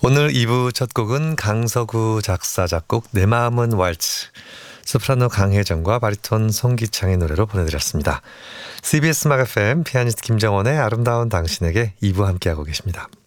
오늘 2부 첫 곡은 강서구 작사 작곡 내 마음은 왈츠, 소프라노 강혜정과 바리톤 송기창의 노래로 보내드렸습니다. CBS 음악 FM 피아니스트 김정원의 아름다운 당신에게 2부 함께하고 계십니다.